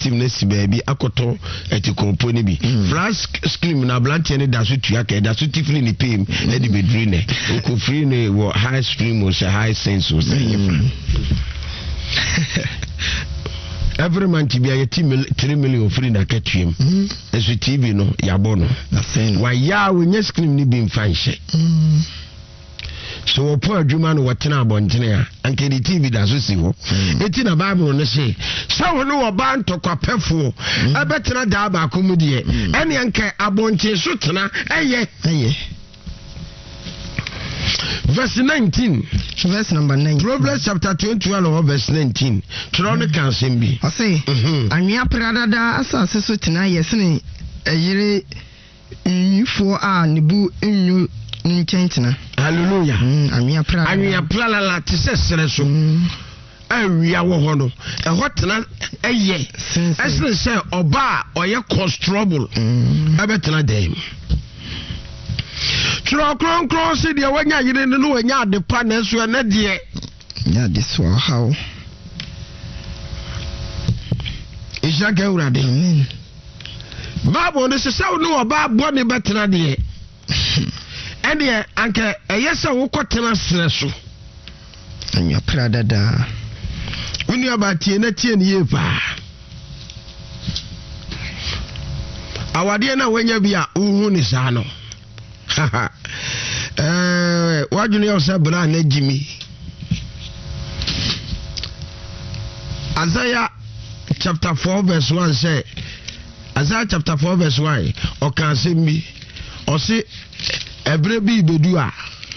team na si baabi akoto etikompo ni bi flash screen na blanche ne da so tua ka da so tifli ni pem e di bedri ne ko free ne wo high stream o high sense o every month bi a team 3 million free na katuem eso TV no yabo no wa ya wo nya screen ni bi mfa nhye so opo adwuma no wotena abontene a anke di TV da so si ho eti na bible no say sawo no oba ntokopefo abetena da ba komudie ene anke abonche so tena eye verse 19 verse number 9 Proverbs chapter 21 verse 19 Tron kan sembi I say anwia pradada asase so tena yesene eyire nyufo a nebu enyu nchentena hallelujah anwia pralala tisesere so awia wo ho no e hotena eye esene se oba oye cause trouble abetena dem Tro kron se de wanya yire no wanya ade pa na so na de nya this one how Isaac urade amen Bible no se saw no oba abo ne betena de ene anke eyesa wo kotena sere so anya pradada uni abatie na tie ne yepa awade na wanya bia uhu ni sa no wajuni yourself bra na Jimmy Isaiah chapter 4 verse 1 say Isaiah chapter 4 verse 1 o kan se mi o se ebre bi bedu a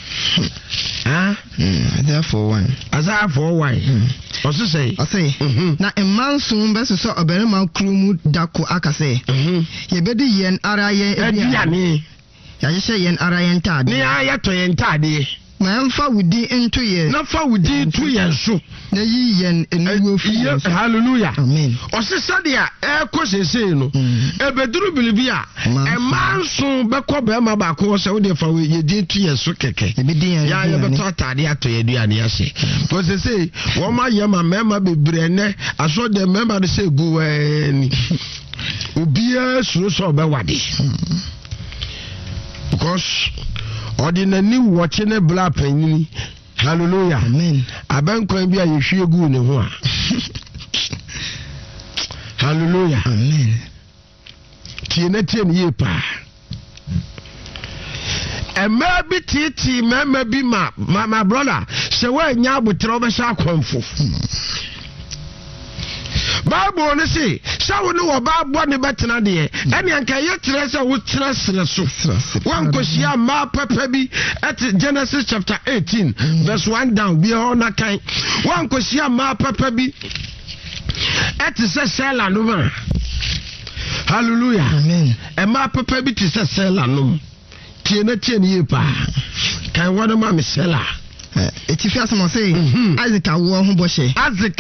Isaiah 4:1 o se say na emansun be so oberima krumu dako akase yebedi yen ara yen ediane ya yese yen ara yen tade ni aya to yen tade ma mfa wudi into yen na fa wudi to yen so na yi yen enuwo fi hallelujah amen o se sade a e ko sese no e beduru bilibi a e manso be ko be ma ba ko se wo de fa we ye di to yen so keke ya ye be to tade ato ye duane ya se to sese wo ma ye ma mema bebre ne aso de mema de se gu ni obia suro so be wade because ordinary watching a black penny hallelujah amen abankwan bi a yehwie gu ne ho a hallelujah amen tie ne yepa ema bi titi mama bi my brother se wa nya abotro be sha konfo Bible no say sawo no oba bo ne betena de ene anka ye tere se wo tere sere so wan kosia ma papa bi at Genesis chapter 18 verse 1 down bi ona kan wan kosia ma papa bi at se sela no ma hallelujah amen e ma papa bi te se sela no tie ne ye pa kan wona ma me sela etifi asemo say Isaac awo ho boshe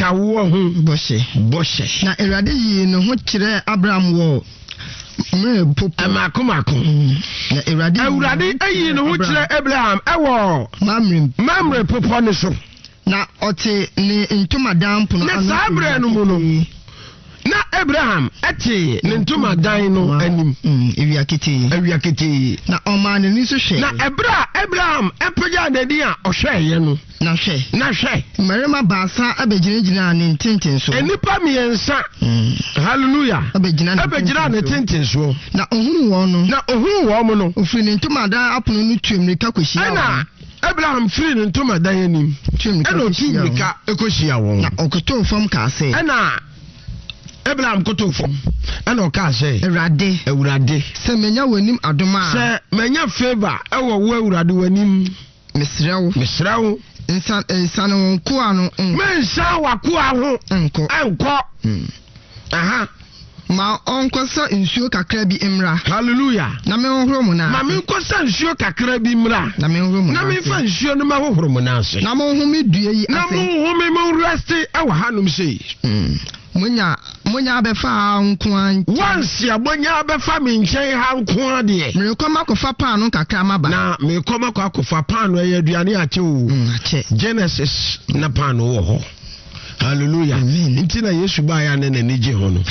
na erade yi no ho kire Abraham wo me popo amakomako na erade ayi no ho kire Abraham ewo mamre popo ne so na ote ni ntomadan pono na sabre no mu no na Abraham ati ne ntoma dan no anim ewiakete na omane ni so hwe na Abraham epaja dadi a ohweye no na hwe marema baasa abegyinagina ne ntintin so enipa miensa hallelujah abegyina ne ntintin so na ohunu wo no ofiri ne ntoma dan apono no tuemrika kohia na Abraham free ne ntoma dan anim tuemrika ekohia wo na okoto fam ka se na Abraham koto fom ana oka say Ewurade se menya wanim adoma se menya favor ewo wo Ewurade wanim mesrew insane wonko ano mensa wako aho enko aha ma onko sa nsuo kakra bi imra hallelujah na me hohoro mu na ma me nko sa nsuo kakra bi imra na me hohoro mu na me fa nsuo no ma hohoro mu na ase na mo home due yi ase na mo home mo rest ewa hanum sei munya abefa nko an once abonya abefa me nchen ha nko ade me koma kofa paano kakra maba na me koma kofa paano ye aduane ache o Genesis na paano wo ho hallelujah nti na Yesu ba ya ne n'ije ho no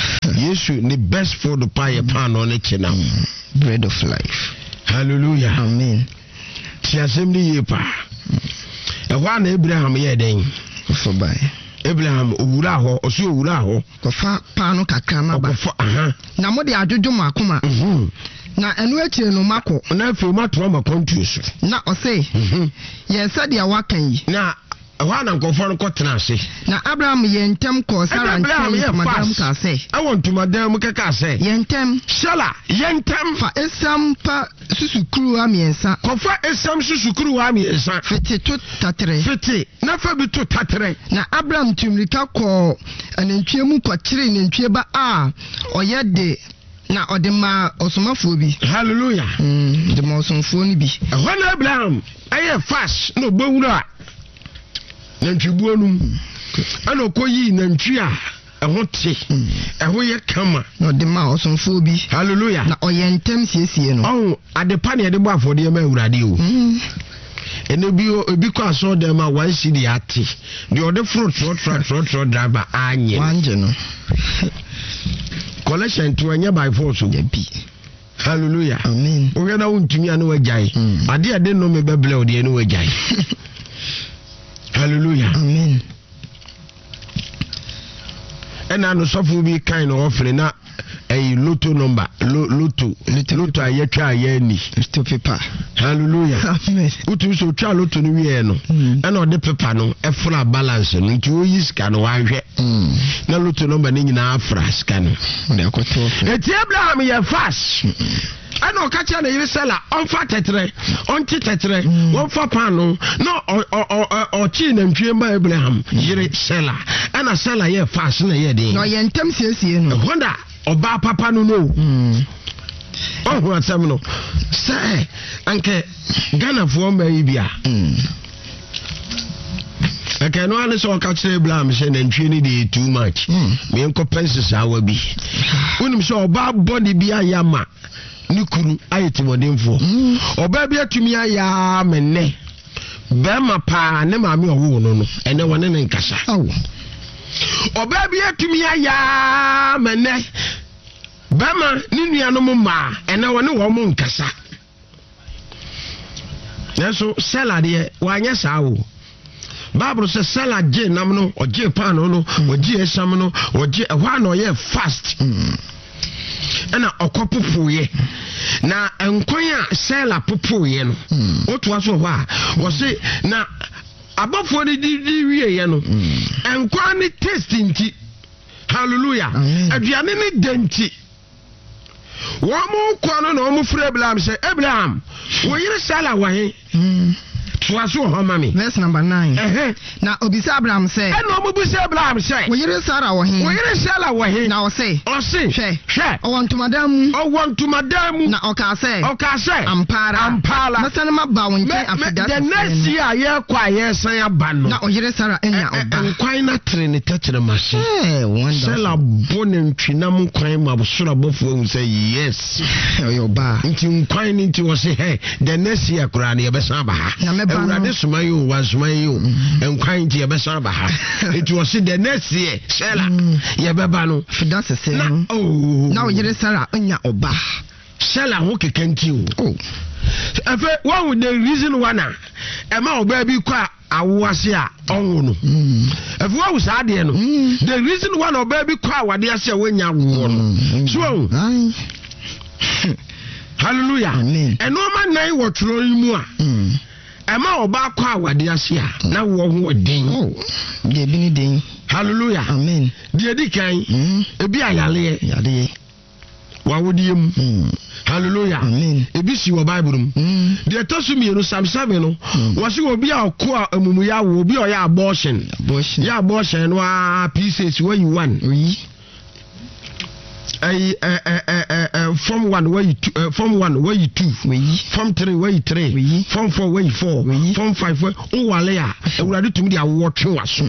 yesu ne best food pa ye pan on china bread of life. Hallelujah. Amen. Ti asem ni ye pa e hwa na Abraham ye den for by Abraham owura ho oso owura ho kofa pa no kakra na ba aha na mo de adwodwo makoma na enu echi no mako na afi mato ma kontuo na ose ye said ya wakan yi na hwa na nkofo no kotena ase na Abraham ye ntem ko Sarah ntem madam ka se I want to madam keka se ye ntem shala ye ntem fa esam pa susukuru amiensa kofa esam susukuru amiensa fete to tatre fete na fa bi to tatre na Abraham tumrika ko anantwie mu ko kire nantwie ba a oyede na odema osomafo bi. Hallelujah. De ma osomfo ni bi when Abraham aye fast no gbowura nantwibuo num ana okoyi nantwi a eho te eho ye kama no de ma osomfo bi. Hallelujah. Na oyentem siesie no oh adepa ne de bo afode ma awurade o ene bi obi ko aso dem a wan si di ate de ode fruit trot driver anye wanje no collection to anya by force ya bi. Hallelujah. Amen. O na wontumi anu wajai ade ade no me beble o de anu wajai. Hallelujah. Amen. Ena no sofo bi kan no ofre na lotto number lotto ayetwa ayani to paper. Hallelujah. Amen. Utu so twa lotto no wie no ena ode paper no efra balance no nti o yi scan no ahwe na lotto number ni nyina afra scan no de akoto eti Abraham ye fast ana okacha na yiri sela onfa tetre onti tetre wonfa pano no o chi na ntwe ma Abraham yiri sela ana sela ye fast na ye din no ye ntem siesie no wonder oba papa no no oh asem no say anke Ghana fo mba yibia okay no ane so okacha Abraham say na ntwe ni dey too much me enko penses awa bi unim so oba body bi ayama nikuru ayeti modemfo oba bi atumi aya menne bema pa ne maami owo no ene wone ne nkasa oba bi atumi aya menne bema ni nuanom ma ene wone wo mo nkasa neso sela de wanye sawo Bible says sela je nam no oje pan no oje esam no oje hwa no ye fast ana okopopoye na enkwan a sela popoye no oto aso ho a wo se na abafo ni di wiye no enkwan ni taste nti hallelujah aduane ni denti wo mo kwa no mo fure Abraham say Abraham wo yire sela wa he Twaso ho mami verse number 9 na obisa Abraham say e no mo bisa Abraham say wo yire Sarah wo he na o say hwe o want madam na o ka say ampara masa na maba won che afida the next year ye kwa ye san aba no na o yire Sarah enya oba nkwan na tere ne tetere mase wonderful sela bonen twinam nkwan ma bosora bofo hu say yes yo ba nti nkwan ni nti wo say hey the next year kura ne ye besan aba ha Urade sumayo wansumayo enkwan ti yebesa ba ha eti wo se the next year sela yebeba no fida sese na o yire Sarah anya oba sela ho kekanti o efe one the reason why na e ma oba bi kwa awase a onwo no efe wo sa de no the reason why oba bi kwa awade ase wanya wo no so hallelujah eno ma nan wo tro mu a Ema oba kwa awade ase a na wo ho den de bi ni den hallelujah amen de di kan ebi ayale yade wa wodiem hallelujah amen ebi si wo bible mu de tosumi no Psalm 7 no wo se obi a ko amumu ya wo obi o ya abortion no a pieces where you want form 1 where you form 1 where you 2 form 3 where you 3 form 4 where you 4 form 5 where o wale a ewurade tumi de awo twe waso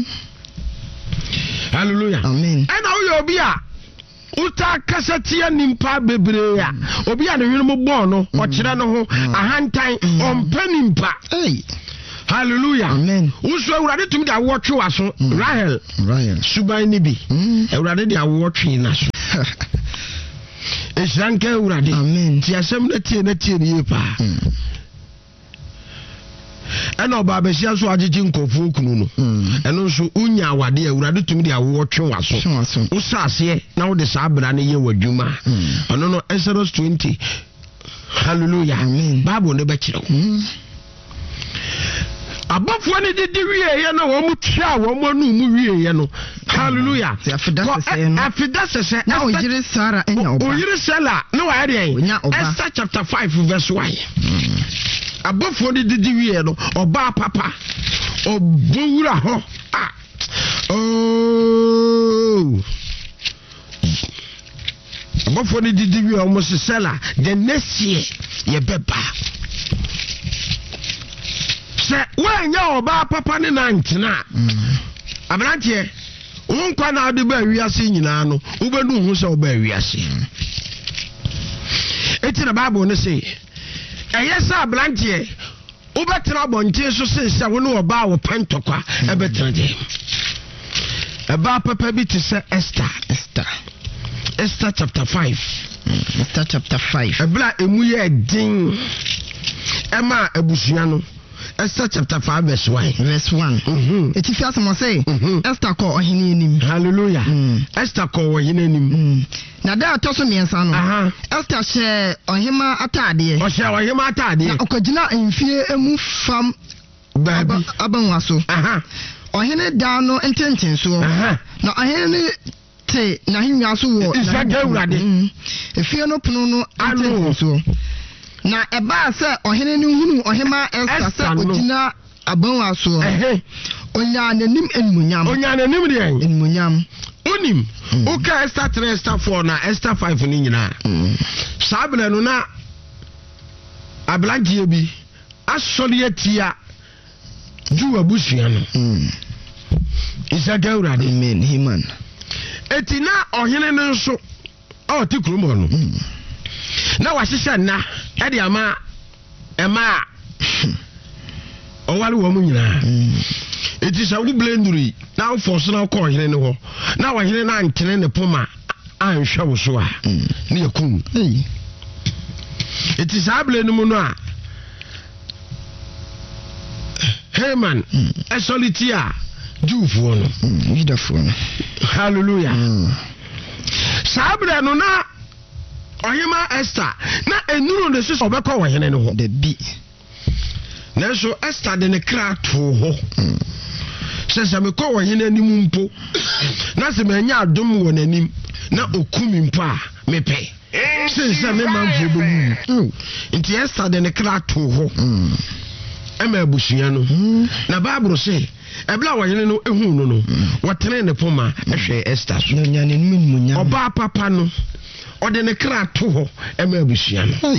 hallelujah amen and now you obi a uta kasatia nimpa bebre a obi a ne hwene mo bon no o kire no ho ahantan ompanimpa hallelujah amen uso ewurade tumi de awo twe waso Rahel suban ni bi ewurade de awo twe na so Esranka urade. Amen. Ti asem na tie nie pa. Ena oba behia so agege nkofo kunu no. Eno so unya awade urade tumi de awo twe waso. Usase na wo de sabra ne ye wadwuma. Ono no Exodus 20. Hallelujah. Amen. Bible ne be kire. Abafo ne didi wie ye no wo mu twa wo mu anu mu wie ye no. Hallelujah. Afida sese na oyire Sara enya oba. Oyire Sara na wa ade. Esther chapter 5 verse 1. Abafo ne didi wie no oba papa obowura ho. Oh. Abafo ne didi wie o mo Sara the next year ye beba. Se wanya oba papa ne nantena abrantie wonkwa na ade ba wiase nyina no wobenu hu se oba wiase eti na Bible ne se eyesa abrantie wobetra bontie so se wo ne oba wo pentokwa ebetra de eba papa bi te se Esther chapter 5 Esther chapter 5 ebla emu ye din ema abusua no Esther chapter 5 verse 1. It is just say Esther call ohini enim. Hallelujah. Esther call ohini enim. Na da to so miensa no. Esther she ohima atade. O she ohima atade. Na okogina enfie emu fam baby abanwaso. Ohini da no ententen so. Na ohini te na hinwa so wo. Isaga urade. Efie no pono no ententen so. Na eba se ohene ni hunu ohema Esther se ogina abanwa so onya nanim enmunyam de enmunyam onim uka Esther 3 Esther 4 na Esther 5 ni nyina sabele no na ablangie bi asori atia ju abusua no Isaga urade amen himan etina ohene no so o ti krumo no na washisha na edi ama ema owale wo mu nyina eti sa wo blenduri na wo force na ko hene ne ho na wo hene na nkene ne poma anhwa wo so a ne yakun eti sa blendum no a Haman esolitia jufu no widafu no hallelujah sa blendum na Oyema Esther na enuru de so obekọ wo hene ne ho de bi na so Esther de ne kra to ho se me ko wo hene anim mpo na se me nya adom wo nanim na okumi mpo a mepe se me manfo be mu nti Esther de ne kra to ho ema abusua no na Bible say ebla wo hene no ehu no wotene ne poma ehwe Esther so nya ne munya oba papa no ode ne kra to ho ema abusua no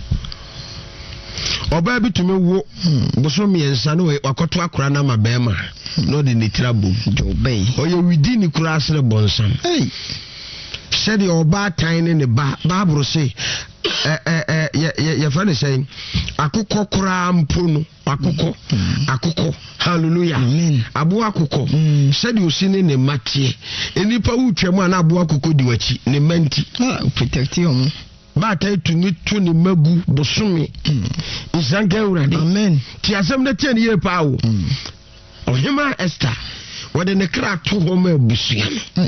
oba bitumi wo boso miensa no wakoto akora na mabema no de ne trabo obey oye widi ni kura asre bonsam said oba tiny ne ba Bible say ye fane say akukọ kura mpo no akukọ hallelujah amen abu akukọ said osini ne matie enipa utwam ana abu akukọ di wachi ne manti protect you ba ta tumi to ne magu bosome isanga urade amen ti asem na tie ne ye pa wo ohima Esther wode ne kra to ho ma abusua no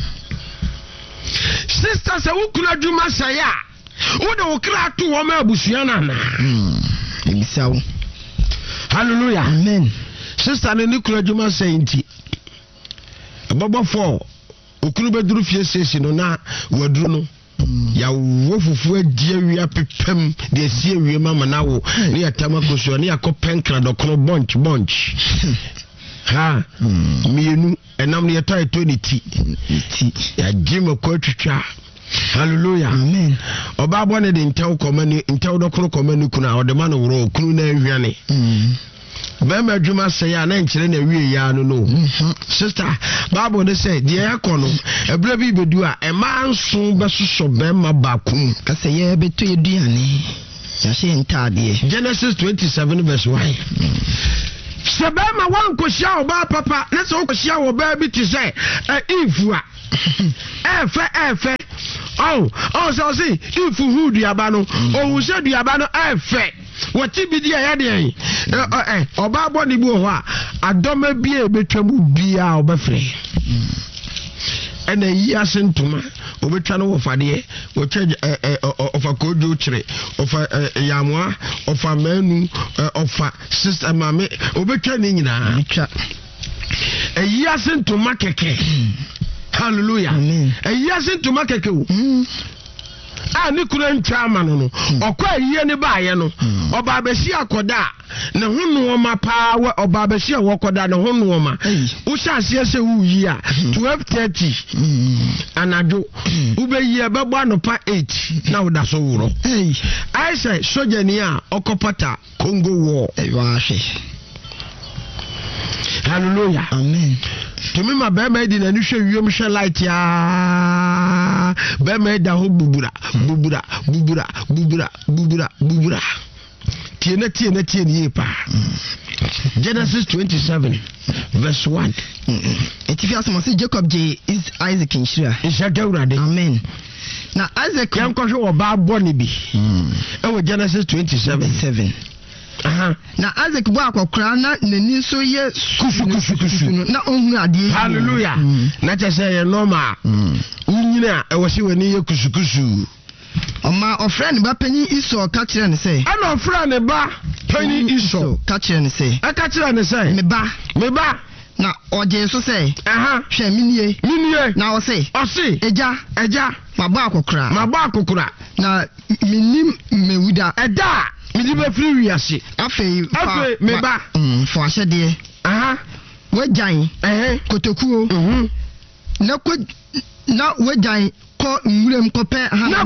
sister se wukuna djuma saya wo de wo kra to ho ma abusua na na ebisawo hallelujah amen sister ne kura djuma sayinti baba 4 okuru beduru fie sesi no na waduru no ya wo fufu adie wi apepem de sie wi mama na wo ne yatama koso ne yakopenkra dokono bunch ha mienu enam ne yata eternity ya jima ko twitwa hallelujah amen oba bone de ntew komani ntew dokono komani kuna odema no woro kunu na ahwane bema adwuma sey ya na nkire na wie ya no sister Bible dey say de yakono ebra bi bedu a ema nso besoso bema bakum ka say ye beto eduane ya she ntade Genesis 27 verse 1 Sebema wankoshia oba papa na se okoshia oba bi ti say ifua efe so say if who duaba no ohun se duaba no efe wati bi dia ya de oba boni bi ho a adoma bi e betwam bia obefre ena yi asentuma obetwa no wofade wotwa ofa kojo kire ofa yamwa ofa manu ofa sister mame obetwa ni nyina twa eyi asentuma keke hallelujah eyi asentuma keke wo ni kura ntwa amano no okwa eyi ne baaye no oba abeshi akoda ne hunu oma pa oba abeshi awokoda ne hunu oma wo hyase se wu yi a 12:30 anado ubeyi ebebo anopa 8 na woda so wuro I say soja ni a okopata Congo war hallelujah amen tumi ma be me di na ni hwe wiem hwe light ya be me da ho bubura tie ni pa Genesis 27 verse 1 etifi asoma se Jacob je is Isaac in Shira Ishagawrade amen na Isaac yankɔhwe wo ba bɔne bi ɛwɔ Genesis 27 na Isaac bo akokra na nani so ye kusu na ohunu ade hallelujah na kyese ye normal unyina ɛwɔ se wani ye kusu Oma ofrɛ ba panyin Esau ka kyerɛ ne sɛ ana ofrɛ ne ba panyin Esau ka kyerɛ ne sɛ aka kyerɛ ne sɛ me ba na ɔgye so sɛ hwɛ minie na ɔse ɛgya mabɔ akokra na minim mewuda ɛda midi be free wiase afei me ba fo ahyɛdeɛ wagyan kotokuo na wagyan ko nwuram kopɛ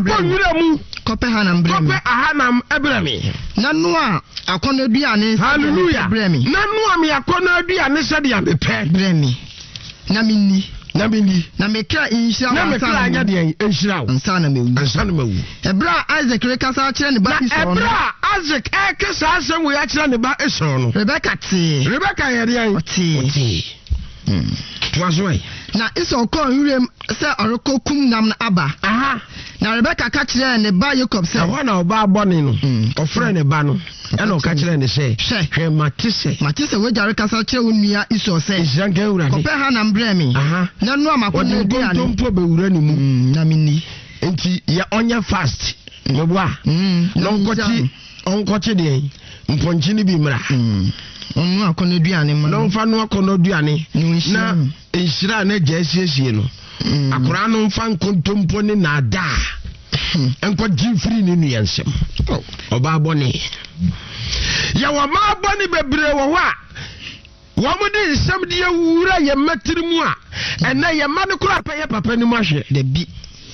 hanam ebrami na no a akɔnɔ duane hallelujah na no a me akɔnɔ duane sɛde ya mepɛ brami na minni na mekra inhyira na mekra anya de inhyira wo ansa na mewu ebra Isaac rekasa kyerɛ ne ba Esau no ebra Isaac ekesa asɛm wo ya kyerɛ ne ba Esau no Rebecca yɛ de an ɔte twasoi na Esau kɔ nwuram sɛ ɔrekɔ kum nam na aba na Rebecca ka kyerɛ ne ba Jacob sɛ ɛhɔ na ɔba abɔne no ɔfrɛ ne ba no ɛna ɔka kyerɛ ne sɛ hwɛ matese wagya rekasa kyerɛ wo nua Esau sɛ kɔpɛ ha na mbrɛ me na no amakɔnɔ aduane ntompo bɛwura ne mu na minni enti yɛ ɔnyɛ fast meboa na ɔnkɔkye deɛ mpɔnkye ne bi mmra onu akɔnɔ aduane ma na ɔmfa no akɔnɔ aduane na nhyira na gya asiesie no akora no mfa nkontompo ne nada enko gifiri ne nu yansem oba bɔne ya wa ma bɔne bebre wo ho a wo mo de nsɛm de awura ye matiri mu a ɛna ye ma ne kura pɛ ye papa ni mu ahwe da bi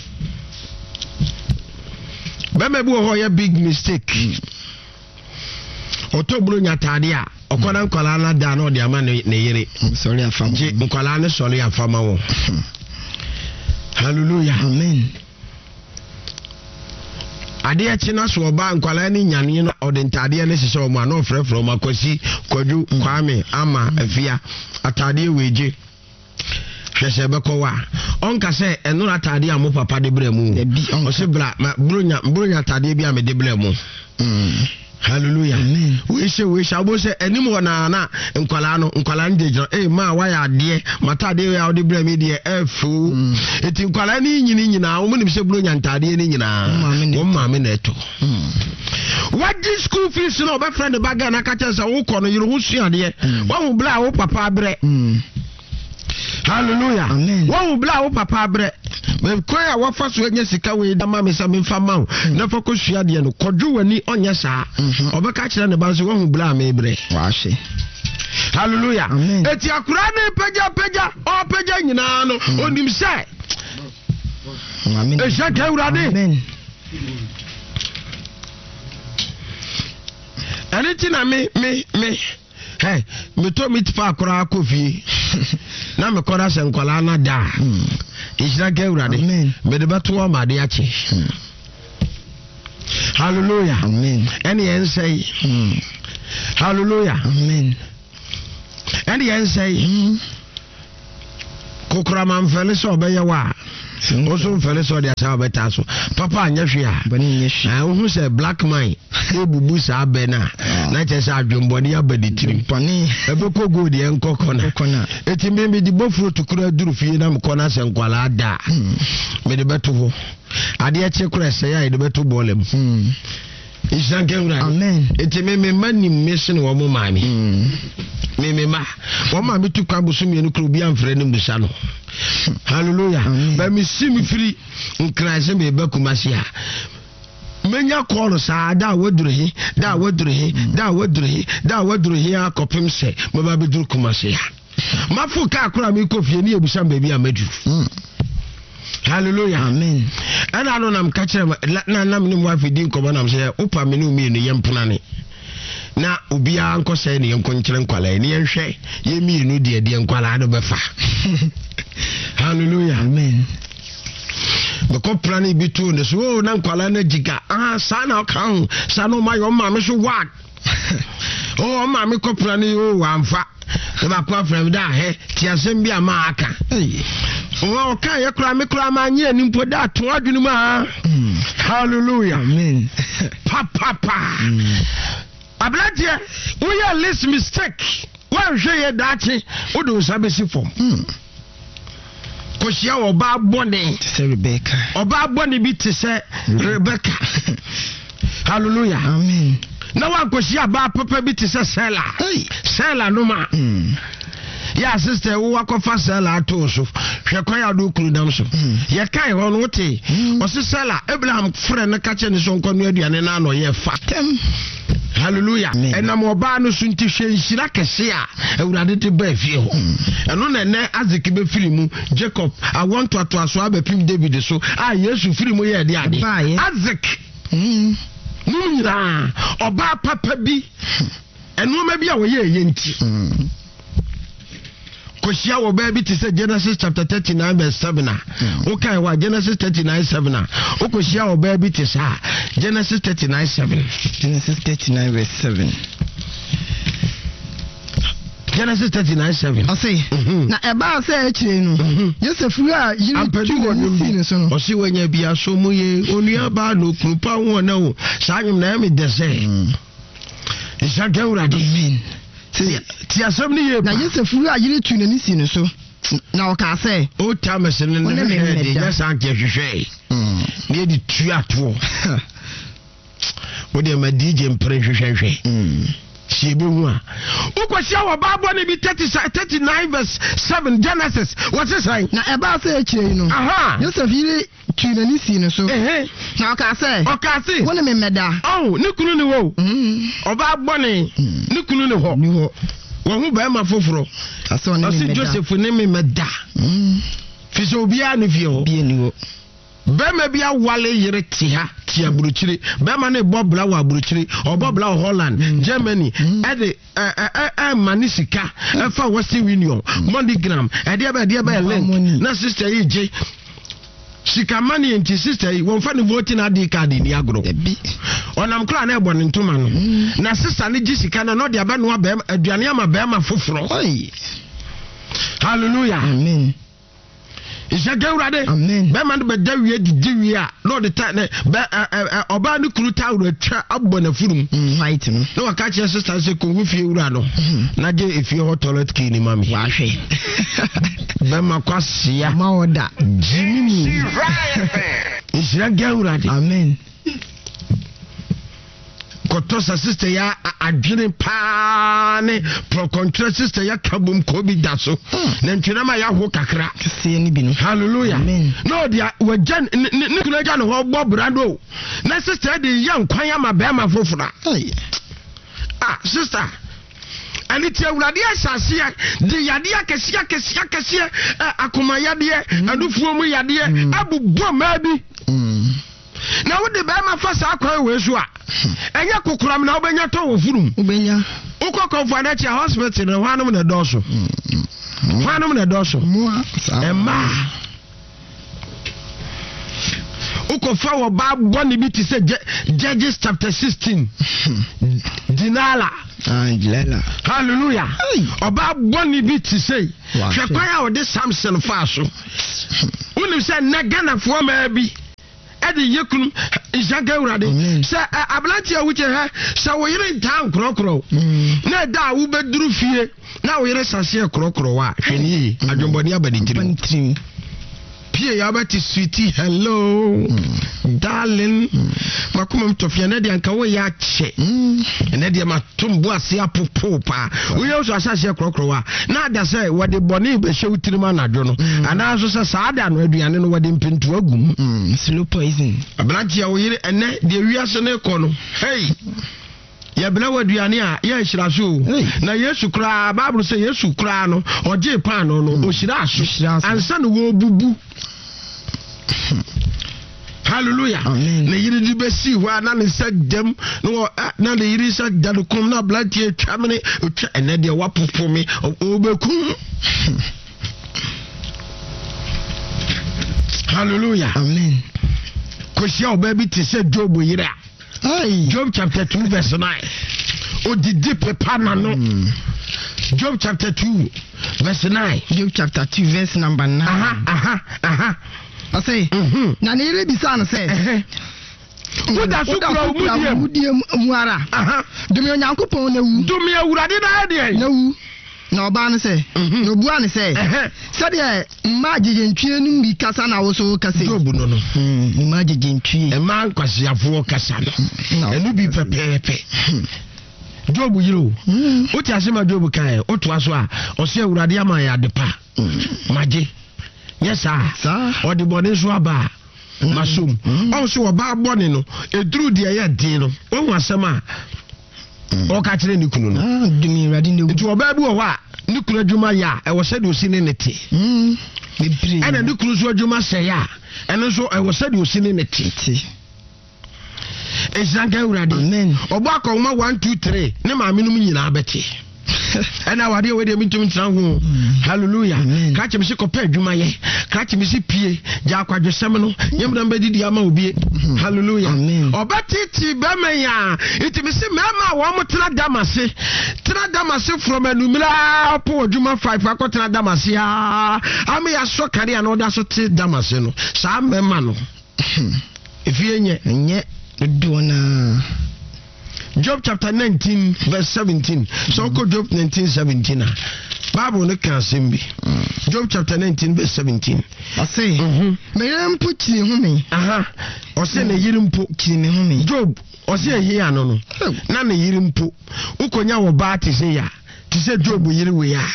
bɛma bi wo ho ye big mistake otobro nyatade a okona nkwala na da na ode ama ne yere sorry afam je nkwala ne sorry afama wo hallelujah amen ade achi na so oba nkwala ni nyane no ode ntade ne sese o ma na ofrefre o makosi kwadu kwame ama afia atade weje hwese bekowa onka se eno atade a mo papa de bremu o se bra bronya atade bi a me de bremu hallelujah amen we say abo say enim wona na nkwala ndejira ma wa ya ade mata de ya ode bra me de efu eti nkwala ni nyina wo nim se bronya ntade ni nyina wo maame na eto what this school fees no be friend baga na ka chese wo kɔ no yiro ho suade wo hu bla wo papa bre hallelujah amen wo bla wo papa bre me koya wa fa so anya sika we da ma me sa me fa ma na fa ko suade no kodwo wani onya saa obeka kire ne ba so wo hu bla me bre wa hye hallelujah eti akura ne pega nyina no onim se amen e shaka urade amen aniti na me hey me to meet fa akura kofi na me kora se nkwala na da ishira ga urade me de beto ma de ache hallelujah amen ene yen say hallelujah amen ene yen say kokora man fele so be ye wa also fele so dia sa beta so papa anya hwe a bani nya hwe who say black man ebubu sa be na che say adwomboni abadi tirim pani ebeko gold ye nkokona etimi me di bofuro tukura duru fie na mkona se nkwala da me de beto ho ade eche kura se ya de beto bolem amen etimi me mani mission wo mo mami me ma wo mami tukwa busumi enu kro bi amfre ne mbusa no hallelujah ba mi simi free nkrase me be kumasi a menya call sa da wadurhi akopem se me ba bedur kumasi a mafu ka akura mi kofie ni ebusa baby amadu hallelujah amen ana no nam ka kire na nam ni mo afidi nkomo nam se opa me no mi ni yempuna ne na obia anko se ne yenko nkire nkwala ne yenhwe ye mi no de nkwala do befa hallelujah amen beko plani bitu ne so na nkwala na jiga sana kan sano ma yo ma me so wat ma me ko plani amfa e ba kwa from da he ti asem bi ama aka o ka ye kura ma nye ni mpo da to adwunu ma hallelujah amen pa ablatie we ya list mistake wa hwe ye dachi o do sabesi form kosia oba bone se Rebecca oba bone bi te se Rebecca hallelujah amen na wa kosia ba papa bi te se Sela no ma ya sister wo akofa Sela ato so hwe kwa ya do kuru dam so ye kai ho no te o se Sela Abraham frɛ ne ka che ne so nkɔ no aduane na no ye fatem hallelujah enam oba no so nti hwe nhira kese a awurade te ba fie ho eno na ne Isaac be firi mu Jacob I want to aso abepim David so Yesu firi mu ye de ade Isaac nyira oba papa bi eno ma bi a wo ye nti kosia wo ba bi te say Genesis chapter 39 verse 7 okay wa Genesis 39:7 o kosia wo ba bi te say Genesis 39:7 Genesis 39 verse 7 Genesis 39:7 I say na eba say akire no Joseph a yiri tu ne so no o si wanya bia so mu ye onua ba no krupa won na o sa nyum na me de say isa gawrade amen ti asem ni ye na Joseph a yiri tu ne si ne so na o ka say o tamese ne ne ya san ke hwehwe ne di tu ato o de ma DJ mpre hwehwe siebe hu a ukosia wo Bible ne bi 39 verse 7 Genesis what is saying na eba say akire no Joseph yiri tu ne si ne so na o ka say wona me meda ne kunu ne wo oba bone ne kunu ne ho wo hu ba ma foforo asi Joseph ne me meda fi obia ne fie ho bi ni wo bema bia wale yere tia buruchiri bema ne bobla wa buruchiri o bobla Holland Germany ede manisika fa Western Union MoneyGram ede ba link na sister yi sika money enti sister yi won fa ne voting ID card ni agro onam kra na ebo ne ntoma no na sister ne ji sika na no de aba no abem aduane ama bema foforo hallelujah amen Isha gawrade amen be man be dawie diwi a Lord ta ne oba ne kuru ta wura twa abona furum right no no wa ka che sister se ko wu fie wura no na je ifie ho toilet key ni mami wa hwe be ma kwasia ma oda jimmy Isha gawrade amen kotosa sister ya adwene pa ne pro control sister ya kabum ko bi da so na ntwena ma ya ho kakra kese ni bi no hallelujah amen no dia wajan ne kuna ja no ho bo brado na sister de ya nkwan ya ma ba ma fofura sister ani ti awurade asase ya de yade akese akoma yade adufuo mu yade abubo ma bi na wo de ba ma fa sa akwan we so a enye kokuram na obenya to wo furum obenya ukoko na chia hospital na hwanum na doso emma ukofa wo ba boni bi ti say Judges chapter 16 dinala Delilah. Hallelujah. Oba boni bi ti say. Hwe kwaya o de Samson fa so. Unu say na Ghana fo ma bi. Ede yekunu Isaga urade. Say ablanti a wuche ha, say wo yire ntan krokro. Na da wo beduru fie. Na wo yire sase krokro wa. Hwe ni adwomboni abadintiri. Pie ya bati sweetie hello darling makuma mtofia na dia nka wo ya che na dia matumbo ase apopo pa wo ye so asase krokrowa na ada say wo de boni be hwe utirima na dwo no ana so say saada no aduane no wo de mpintu agum slow poison abranti ya wo yire ene de wiase ne ko no hey ya bela waduane a ya hira so na Yesu kra Bible say Yesu kra no oje pan no o hira so ansa no wo bubu. Hallelujah. Na yiri di besi wa na ne sagdam no na le yiri sagdam kom na blantie twamene otwa ene de wapopo me obekum. Hallelujah. Amen. Kosia obabi ti se Job yira. Job chapter 2 verse 9. Odidi pepa na no. Job chapter 2 verse 9. Job chapter 2 verse number 9. I say, na nere bisa na say. Uda sukura umudie muara. Dumi onyankopon na wu. Dumi awurade na de. Na wu. Na oba na say. No bua na say. Say de mma jejentwie nu bi kasa na wo so kasa. Job no no. Mma jejentwie. E man kwasiafo kasa no. Enu bi pepepe. Job yiro. Oti asema Job kan oto aso a o se awurade ama ya depa. Maje. Yes sir. Or the body so aba masum. Also oba body no edru de ya din no. Won wasema o ka kire ni kunu no. Dumi radi ne. Nti oba bi wo wa ni kunu adwuma ya e wo se de osi ne nete. Bebre. Ana ni kunu so adwuma se ya. Eno so e wo se de osi ne nete. Ezanga urade. Amen. Oba ko ma 1 2 3 ne ma menum nyina abeti. And our dear way to hallelujah. Catch me sick of pedjuma ye, catch me si pie, Jacqua de Semino, Yamdan Bedi Diamobi, hallelujah. Or Batiti Bamaya, it me see Mamma, one more Tradamasi, Tradamasi from a Numila, poor Juma 5, Fakota Damasia. I may have so carry and order so Damasino, Sam Mano. If you ain't yet, do Job chapter 19 verse 17. So go Job 19 17. Bible no can simbi. Job chapter 19 verse 17. I say, me yempo kini home. O say na yirimpo kini home. Job o say here no no. Na na yirimpo. Ukonya wo ba ti say ya. Ti say Job yiri we ya.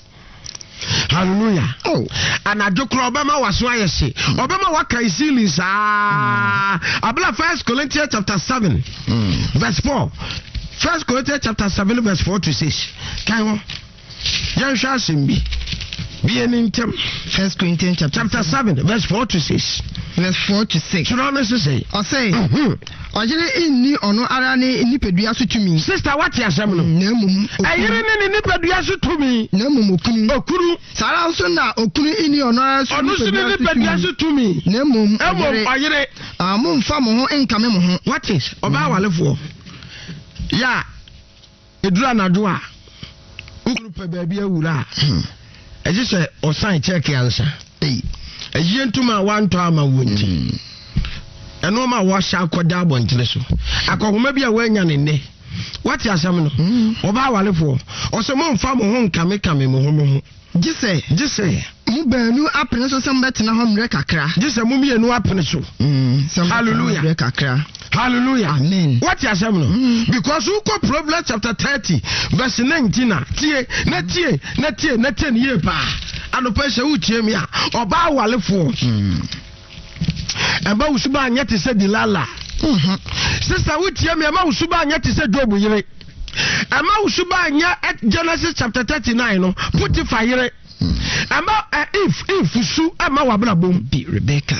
Hallelujah. And I do Obama was why I say Obama waka isili sa abla 1 Corinthians chapter 7 verse 4. 1 Corinthians chapter 7 verse 4 to 6. Kan yan sha simbi bi enintem 1 Corinthians chapter 7 verse 4 to 6. Verse 4 to 6. So now say I say Ojere inni ono ara ni nipadua so tumi. Sister what ya asem no? Na mum. Ayire ni nipadua so tumi. Na mum okunu. Sara so na okunu inni ono ara so nipadua so tumi. Na mum. Ayire. Mum fa mo ho enkame mo ho. What is? Oba walefo. Ya. Edura na do a. Ukunu pe baabi awura. Eje se osan check answer. Eje ntuma wanto ama wonti. Eno ma wa sha akoda abontere so akogoma bia wanya ne ne wati asam no oba walefo osemo mfa mo ho nkame mo ho gise mu baanu apene so sem betena ho mre kakra gise mu mienu apene so hallelujah mre kakra hallelujah amen wati asam no because who ko Proverbs chapter 30 verse 19 na tie ye pa anopa se utie mi a oba walefo Eba usuba anya te se Delilah. Sister wutie me ema usuba anya te se Job yire. Ema usuba anya at Genesis chapter 39 no Potiphar yire. Ema if su ema wabra bom bi Rebecca.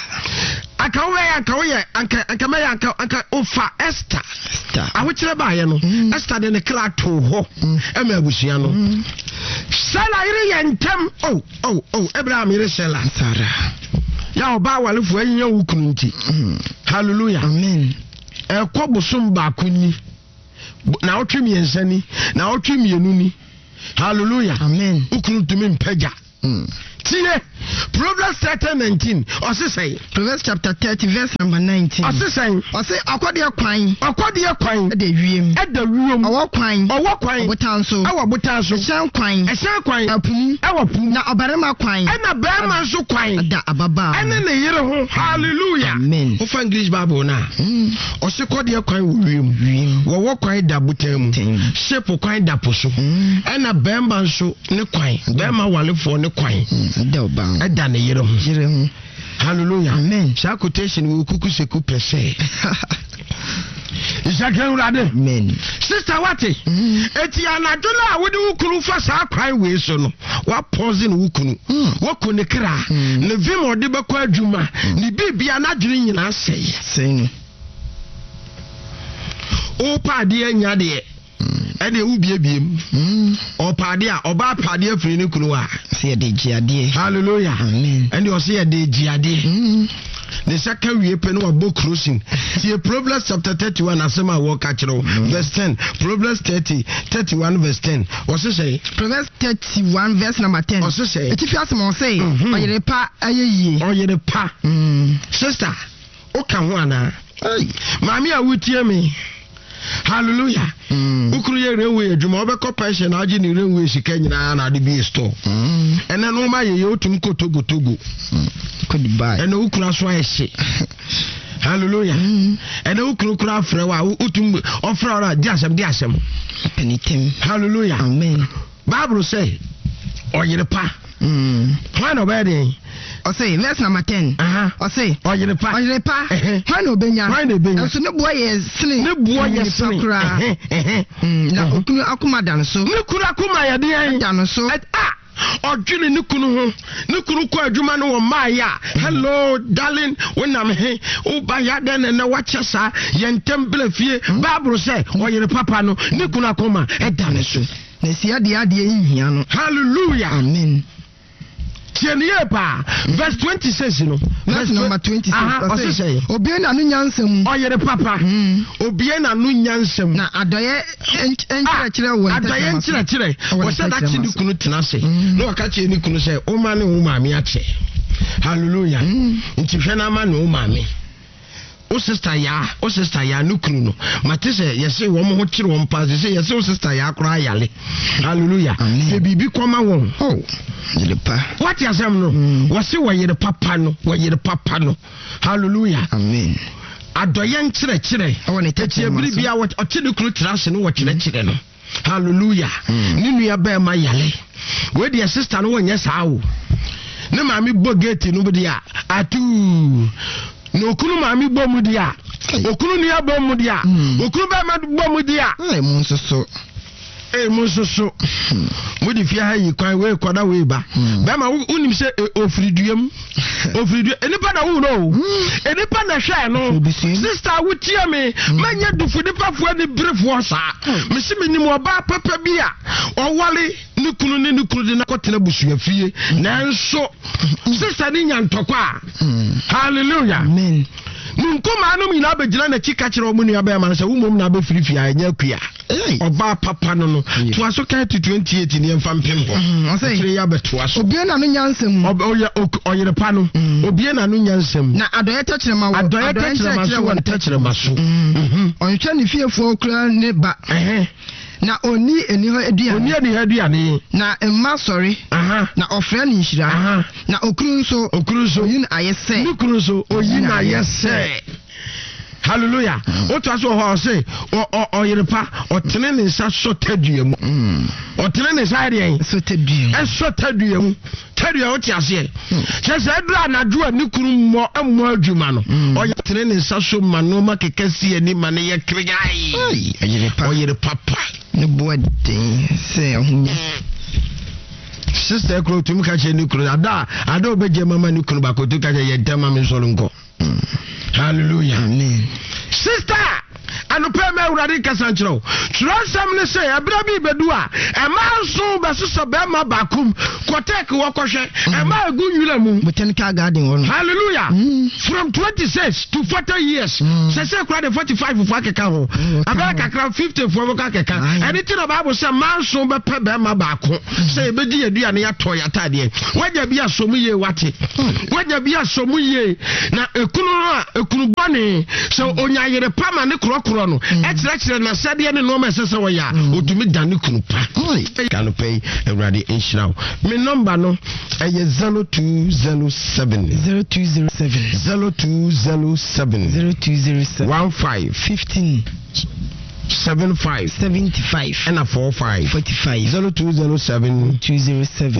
Anka ofa Esther. Awuchire ba ye no. Esther de ne kra to ho. Ema abusia no. Sala yire yentem. Oh Abraham yire Sala. Sarah. Ya oba walefo anya wukununti. Hallelujah. Amen. Ekobusum ba kunni. na otwe miensani na otwe mienuni hallelujah amen ukunu tumi mpaja tie Proverbs 30:19 ose say Proverbs chapter 30 verse number 19 ose say ose akwadie kwan e da wiem owo kwan botanso ehyan kwan apum na obarema kwan e na barema so kwan da ababa ene ne yire ho hallelujah amen o fa English Bible na ose kodie kwan wo wiem wo kwan da botam shape kwan da poso e na barema so ne kwan barema walefo ne kwan da oba da ne yire ho hallelujah amen sa quotation wo kuku seku pese Isakan rade amen sister wati eti anado na wode wukunu fa sa kwan we so no wa pause no wukunu wako ne kra ne vim ode bekọ adwuma ne bibia na dwene nyina sei o pade anya de ene wu biebiem o pade a oba pade afiri ne kunu a se de giade hallelujah amen ene o se de giade the second we pen wa book crossing see Proverbs chapter 31 asema wo ka kire verse 10 Proverbs 31 verse 10 what say Proverbs 31 verse number 10 what say eti fi asema say oyere pa ayeye oyere pa sister o ka ho ana mami a wutie me hallelujah ukuru ye rewe adwuma obekọ pension na agi ni rewe sika nyina na de bi store ene no ma ye otum kotogo goodbye ene ukuru aso ayehye hallelujah ene ukuru kura afre wa utum ofre ora di asem penitem hallelujah amen Bible say oyere pa when obedi o say verse number 10 o say oyere pa when obenya so ne boye sene na okunu akuma dan so ne kura akuma ya de dan so odwene ne kunu ho ne kunu ko adwuma no wo maaya hello darling wonam he wo ba ya den na wachesa yentem bla fie Bible say oyere papa no ne kunu akoma dan so na sia de ade nhia no hallelujah amen tieniye pa verse 26 no verse number 26 say obie na no nyansam oyere papa obie na no nyansam na adoye enkyerɛkyerɛ wo adoye enkyerɛkyerɛ wo sɛ da kyi ni kunu tena se no waka kyi ni kunu sɛ o ma ne wo maame akyɛ hallelujah nti hwɛ na ma ne wo maame o sister ya no kunu no mate sɛ yɛse wo mo ho kyere wo mpa sɛ yɛse o sister ya kora yale hallelujah sɛ bibi kɔma wɔn yerepa what you say no wɔse wɔ yerepa no hallelujah amen adoye nkyerɛkyerɛ ɛkyɛ biri bia ɔte ne kunu trase no wɔkyerɛkyerɛ no hallelujah ne nua bɛɛ ma yale we de sister no wɔnyɛ saa wo ne maame bɔ gate no bi a atu no okunu maami bɔ mu dia okunu ni abɔ mu dia okunu bɛ ma bɔ mu dia mu nsoso mu di fia ha yi kwan we koda we ba bɛ ma unim sɛ ofiriduam enipa na wo no enipa na hwɛ no sister wutie me manya dufu nipa fo ani brefo sa me se me nim oba papa bi a ɔwale ne kunu de na kɔtena busua fie nanso sister ni nya ntɔkwa hallelujah amen Nkoma anu mi na abegyina na chika kyerɛ omu nua bɛɛ ma sɛ wo mom na abɛfirifia anya kua ɔba papa no to aso kan to 28 ne mfa mpem hɔ ɔsɛ ya bɛto aso obie na no nyansam ɔyere pa no obie na no nyansam na adoye tɛkyerɛma wo adoye tɛkyerɛma so ɔnhwɛ ne fiefoɔ kura ne ba na oni eni ho aduane na emma sorry na ofre ni nhira na okuru nso oyin ayese ni kuru nso oyin ayese hallelujah otu aso ho say oyerepa otene ne nsa so tadua mu otene ne nsa de so tadua so tadua mu tadua o ti ase chese adura na dua ni kuru mo adwuma no oyetene ne nsa so ma no ma kekasi ani ma ne ye krigai oyerepa pa ne boadin say ohunya sister kro tum ka che ni kru ada obeje mama ni kru ba ko tu ka che ye dama me solo nko hallelujah amen sister anope me urade kasanchiro trosam ne say abra bi bedu a ema so besoso be ma bakum kotek wo kohwe ema agu nwira mu botanical garden won hallelujah from 26 to 40 years say kra de 45 for akeka ho abra kakra 50 for akeka anything the Bible say man so be pe be ma baako say be di aduane ya to ya tade waja bi asomu ye wate waja bi asomu ye na ekunu bone so onya yere pama ne krokro no ekire na sade ne no ma sese wo ya odumi dane kunu pa kanu pay everybody inshira me number no eye 0207 15 75 and a 45 0207 15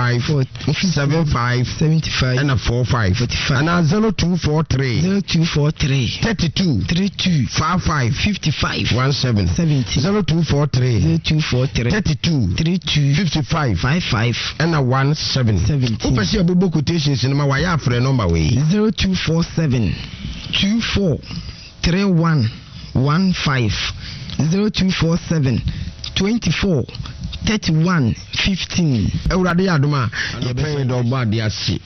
75 and a 45 and a 0243 32 55 17 0243 32 55 and a 17 upesi abubo quotations in my wire for a number way 0247 24 31 15 0247 24 31 15 Eurade aduma ye pay do ba dia si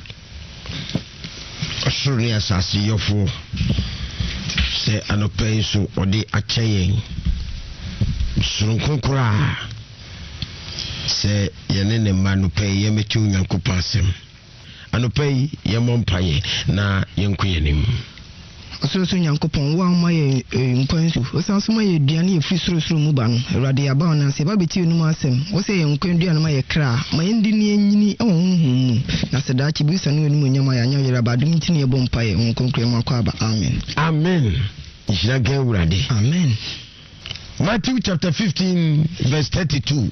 osuri asasi yofo se anope so odi acheyen sunkunkura se yenene manupe ye metu nyankopasem anope ye mompaye na yenkuyenim so nyankopon wa ma ye nkwansu osanso ma ye duane ye frisuro mu ba no Awurade ya ba na se ba beti enu asem wo se ye nkwan duane ma ye kra ma ye ndi ni enyini e honhum na se da chi bi sanu enu nyama ya nya yera ba dum ntini ye bom pa ye nkonkre ma kwa ba amen ishira ge Awurade amen Matthew chapter 15 verse 32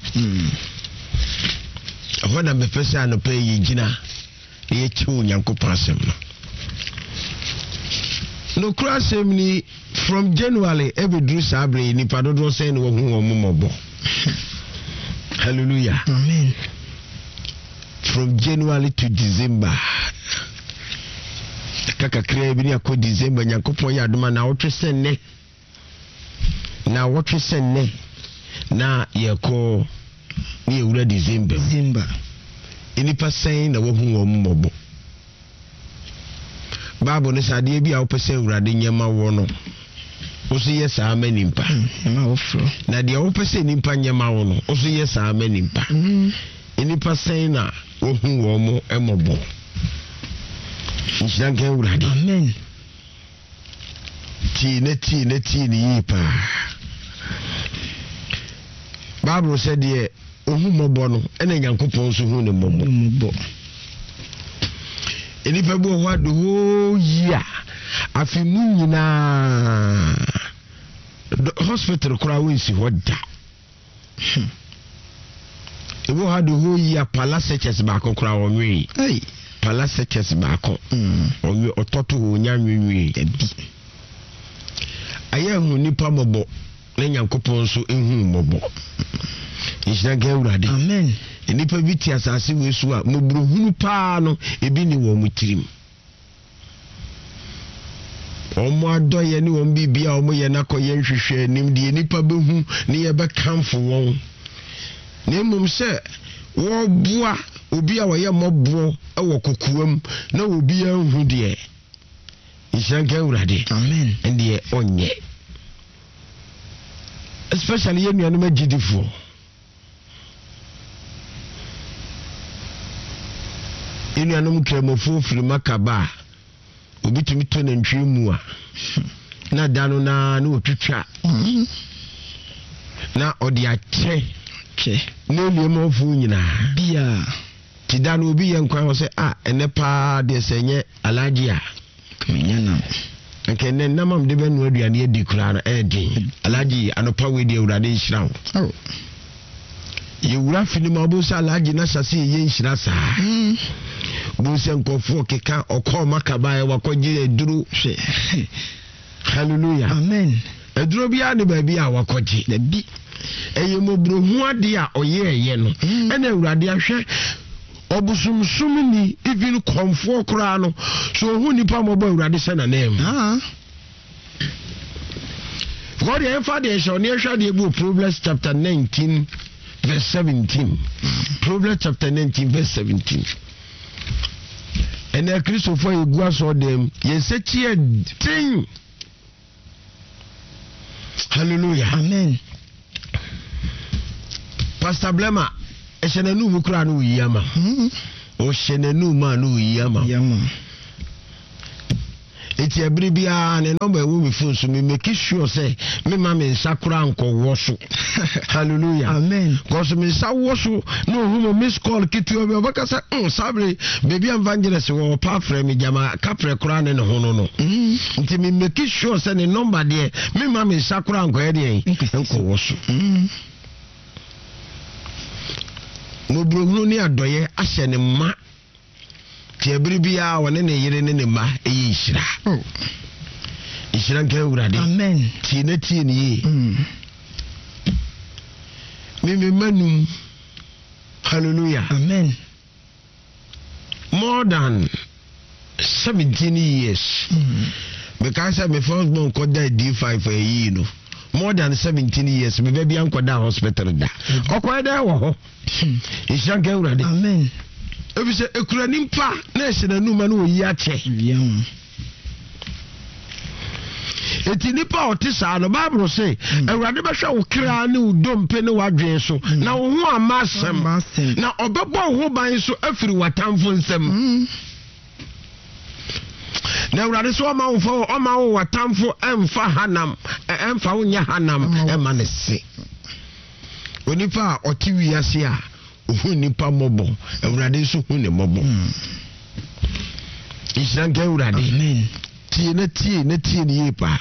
Ahoda me pesa no pe ye gina ye chiwo nyankopon asem no cross ni from January every drew sabre ni padodo say no hu omomobo hallelujah amen from January to December kaka krea bi ni akọ December nyankopon ya adoma na wotwe senne na yeko ni ewura December enipa say na wo hu omomobo Bible ne sade bi a wopese Awurade nyema wo no oso yes amanimpa na ofro na de wopese nimpa nyema wo no oso yes amanimpa enipa sen na wo hu wo mo emobo nshanga Awurade amen ti ne yipa Bible said ye ohu mobo no ene Nyankopon so hu ne mobo enipa bo ho ado ya afimu nyina hospital kura we si hoda ebo ha do ho ya palaces ba ko kura wonwe palaces ba ko onwe ototo ho nyanwe bi aya hu nipa mobo na Nyankopon so ehu mobo ishina ga Awurade amen enipa bi ti asase we so a mobruhunu pa no ebi ni wo mutirim omo adoye ni won bibia omo ye nakoye nhwehwe nim de enipa behu ni ye be kamfo won na mum se wo bua obi a wo ye mobro e wo kokuam na obi anhu de ishanka Awurade amen ende onye especially ye nuanu magidifo inu anum kremofo firi makaba obitumi to na ntwe mu a na dano na otwitwa na odi ache na eliemo fu nyina bia ti dano obi ye nkwan ho se enepa de senye alaji a kemenya na nke ne namam de benu aduane edi kura na edin alaji anopa we de Awurade nhira ho yewura fini ma bo sa alaji na sase ye nhira saa Busa nkofo keka okọ makaba e wakoje eduru hwe hallelujah amen eduru bia ne ba bia wakoje da bi eyemobro hu ade a oyeye no ena Awurade ahwe obusumsum ni even komfo kora no so hu nipa mobo Awurade se na nem God the Father shall near the book Proverbs chapter 19 verse 17. Proverbs chapter 19 verse 17. And a Christopher you go saw them. Yes, such a thing. Hallelujah. Amen. Pastor Blema, eshenenu mukra no yama. O shenenu ma no yama. Eti ebiri bia ne number we me phone so me make sure say me ma me sakura anko woso. Hallelujah. Amen. Cause me sa woso no hu mo miss call kitu obi obaka say sabre baby evangelist wo pa frɛ me jama ka frɛ kura ne ho no. Nti me make sure say ne number there me ma me sakura anko e dey anko woso. No brohunu ni adoye ahye ne ma Tiabri bia wane ne yere ne ma eyi hira. Ihira nka urade. Amen. Ti na ti ni yi. Me manum. Hallelujah. Amen. More than 17 years. Because my first born called that D5 for a year, no. More than 17 years, my baby uncle da hospital da. Okwa da wo. Ihira nka urade. Amen. Ebi se ekura nimpa na ehina numa no yi ache. Eti nipa otisa no Bible say Awurade behwe wo kra ne wo dompe ne wadwen so na wo ho amasem na obebo ho ban so afiri watamfo nsem. Na Awurade so ma wo watamfo emfa hanam emfa wo nya hanam ema ne se. Onipa oti wiase a hu nipa mobo Awurade so hu ne mobo. Ishanka Awurade. Amen. Tie ni yepa.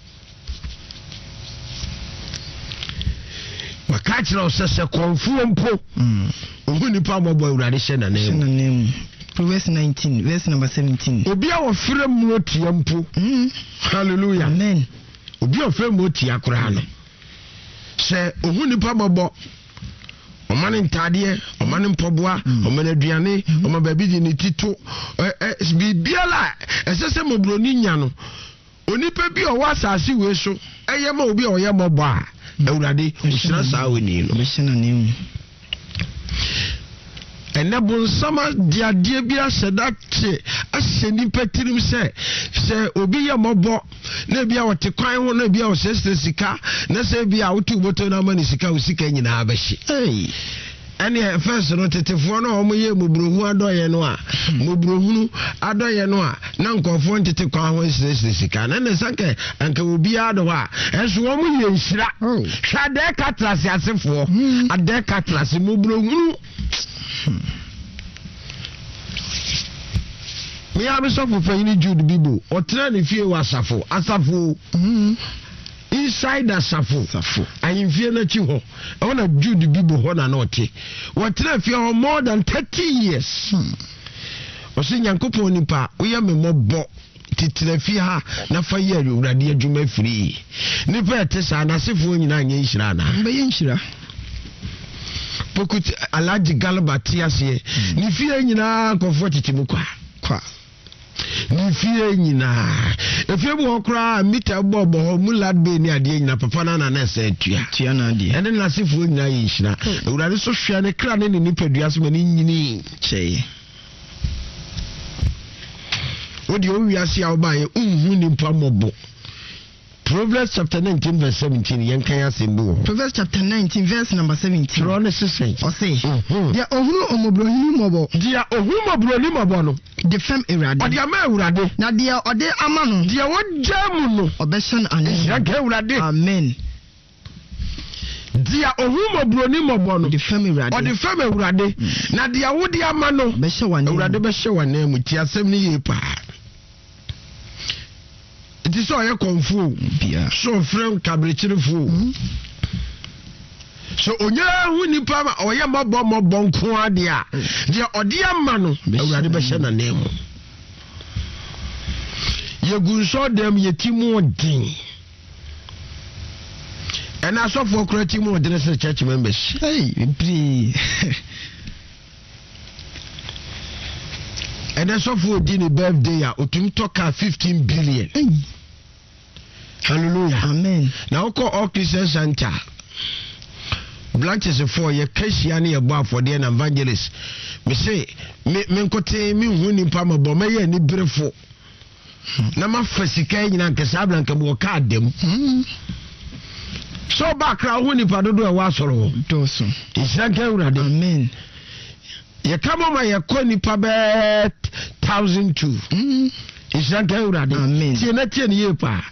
Makachira osese konfuo mpo. Hu nipa mobo Awurade hye na name. Proverbs 19 verse number 17. Obi a wofre mu otia mpo. Hallelujah. Amen. Obi a wofre mu otia kora no. Se hu nipa mobo Omane ntade, omane mpoboa, omane aduane, oma baby di ni tito. Bibiala, esese mobroni nya no. Onipa bi o wasase we so, eye ma obi o ye mobo a. Awurade, ohira saa weni no. Mehina nem. Ene bonsama diade bi asedache, ahye nipa tirim se obi ye mobo, na bia wote kwan ho na bia o sese sika, na se bia wotu boto na mani sika o sika nyina abehye. Hey. Ene first no tetefo no omoye mobrohu adoye no a, mobrohunu adoye no a, na nkofo ntete kwan ho sese sika. Na ne sanke anka obi ado a, enso wo mu ye nhira. Hwa de katrase asefo, ade katrase mobrohunu. Me am so for any Jude Bible or train if you was asafo inside asafo I fear na chi ho I want a Jude Bible ho na not what train if you more than 30 years o se Nyankopon nipa we am mobo titire fi ha na fa ye Awurade adwuma firi nipa etesa na asefo nyina anya nhira na be nhira Pokut Alaji Galba tiase ni fie nyina kofo titimu kwa ni fie nyina efie bu okra mita bobo ho mulad be ni ade nyina papa na na se tua na ade ene na sefo nyina ye nhira Awurade so hwea ne kra ne ni padua so mani nyini cheye odi o wiase a obaye unhu ni mpa mobo Proverbs chapter 19 verse 17 yenkan asembo. Proverbs chapter 19 verse number 17. Rone sese. O say. Dia ohunu omobrohini mobo. Dia ohunu mobroni mobo no. De fem Awurade. Odi ama Awurade. Na dia ode ama no. Dia wojamu no. Obehyan ane. Ya ga Awurade. Amen. Dia ohunu mobroni mobo no. De fem Awurade. Odi fem Awurade. Na dia wodi ama no. Obehye wane. Awurade behye wane mu ti asem ni ye pa. It is all your confu. So friend cabrichirifu. So onya hu nipa ma oya mobbo nko ade a de ode ama no Awurade be hye na name. Ye gunso dem yetimu odin. And I saw for creating more than church members. Hey, pray. And I saw for dinner birthday, Utum Toka 15 billion. Hallelujah. Amen. Now call all Christian Center. Branches for your Christian above for the evangelist. Me say, me kote me wuni pama bo me ye ni brefo. Na ma fasika nyina nkesa blanka bo ka adem. So background wuni pa dodo e wa soro. Doso. Isaka urade. Amen. Ye kama ma ye ko nipa be 1,002. Isaka urade. Amen. Tie na tie ne ye pa.